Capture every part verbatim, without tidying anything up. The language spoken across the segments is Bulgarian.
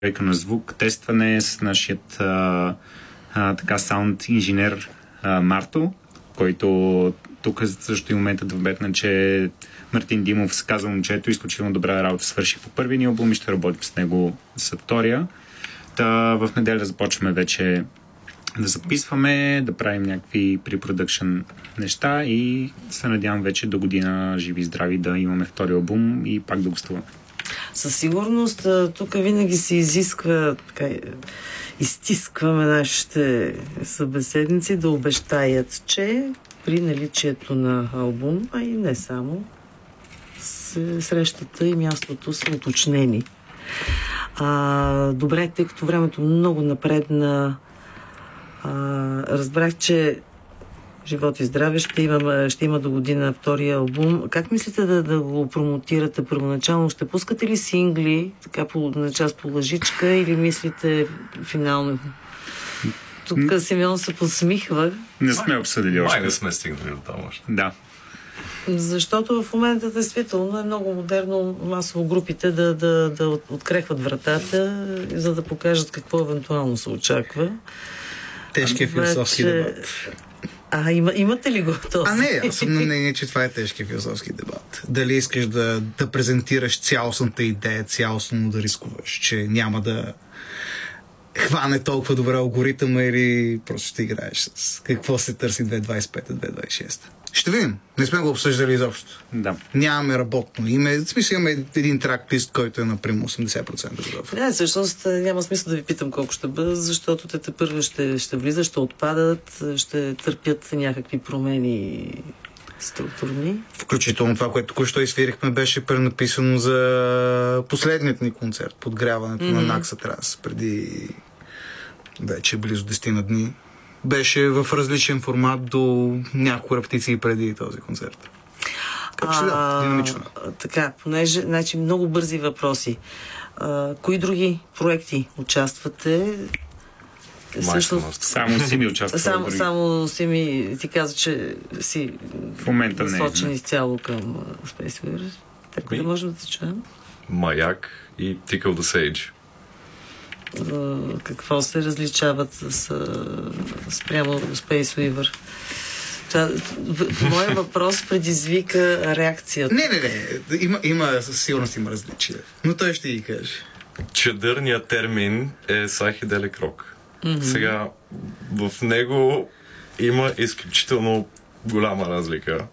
човека на звук, тестване с нашият а, а, така саунд инженер а, Марто, който тук също и моментът в Бетна, че Мартин Димов се казва момчето, изключително добра работа свърши по първи ни албум и ще работим с него с втория. Та в неделя започваме вече да записваме, да правим някакви препродъкшн неща и се надявам вече до година живи и здрави да имаме втори албум и пак да гостуваме. Със сигурност тук винаги се изисква, така, изтискваме нашите събеседници да обещаят, че при наличието на албум, а и не само, срещата и мястото са уточнени. А, добре, тъй като времето много напредна, а, разбрах, че живот и здраве ще, имам, ще има до година втория албум. Как мислите да, да го промотирате първоначално? Ще пускате ли сингли, така по, на част по лъжичка, или мислите финално? Тук Симеон се подсмихва. Не сме обсъдили още. Май не сме стигнали до там още. Да. Защото в момента действително е много модерно масово групите да, да, да открехват вратата, за да покажат какво евентуално се очаква. Тежкият философски вече... дебат. А, има, имате ли го този? А не, аз съм на мнение, че това е тежкият философски дебат. Дали искаш да, да презентираш цялостната идея, цялостно да рискуваш, че няма да хване толкова добре алгоритъма или просто ще играеш с какво се търси две хиляди двадесет и пета - две хиляди двадесет и шеста. Ще видим. Не сме го обсъждали изобщо. Да. Нямаме работно име. В смисъл имаме един трак-лист, който е например осемдесет процента готов. Не, всъщност няма смисъл да ви питам колко ще бъде, защото те те първо ще, ще влизат, ще отпадат, ще търпят някакви промени структурни. Включително това, което току-що изфирихме, беше пренаписано за последният ни концерт, подгряването mm-hmm. на Накса Трас преди вече близо десет на дни. Беше в различен формат до няколко репетиции преди този концерт. Така че да, динамично. Така, понеже, значи, много бързи въпроси. А, кои други проекти участвате? Също... Само Сими участва. Само, само Сими ти каза, че си в момента насочен не, изцяло към Space Weird. Така ли можем да те чуем? Маяк и Tickle the Sage. Uh, какво се различават с, с спрямо Space Weaver? Това, моят въпрос предизвика реакцията. Не, не, не. Има, има, със сигурност има различия. Но той ще ги каже. Чадърният термин е psychedelic rock. Mm-hmm. Сега, в него има изключително голяма разлика.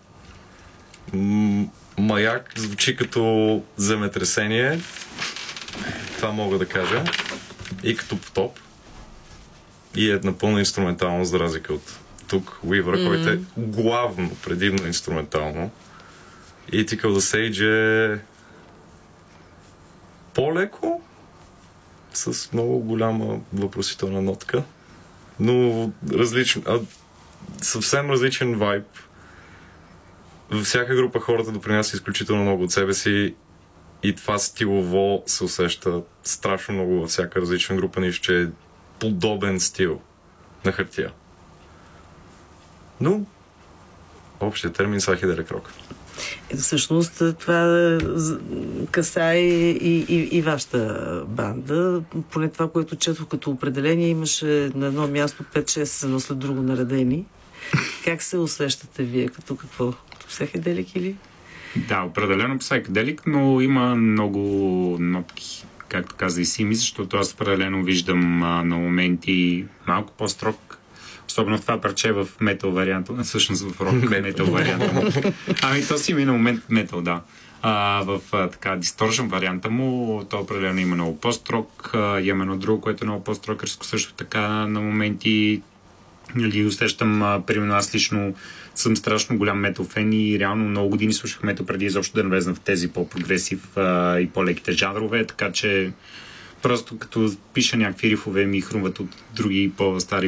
М- Маяк звучи като земетресение. Това мога да кажа. И като потоп. И е напълно инструментално, за разлика от тук Weaver, mm-hmm. който е главно, предимно инструментално. И Tickle the Sage е по-леко, с много голяма въпросителна нотка, но различен, а, съвсем различен вайб. Във всяка група хората допринася изключително много от себе си и това стилово се усеща страшно много във всяка различна група, нищо, че е подобен стил на хартия. Но общия термин psychedelic rock. Всъщност това касае и, и, и вашата банда. Поне това, което четох като определение, имаше на едно място пет-шест едно след друго наредени. Как се усещате вие? Като какво? Психоделик или? Да, определено психоделик, но има много нотки, както каза и Сими, защото аз определено виждам а, на моменти малко по-строг. Особено в това парче в метал варианта, всъщност в рок метал варианта. Ами то си има на момент метал, да. А, в а, така дисторшън варианта му, то определено има много по-строг. А, има едно друго, което е много по-строкърско, също така на моменти. Нали, усещам, а, примерно аз лично съм страшно голям метал фен и реално много години слушах метал преди изобщо да навлезна в тези по-прогресив а, и по-леките жанрове, така че просто като пиша някакви рифове ми хрумват от други по-стари